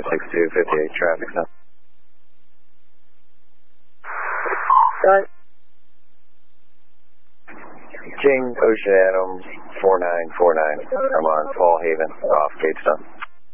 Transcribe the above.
6258 traffic now. King, Ocean Adam, 4949. I'm on Fall Haven, off Gatestone.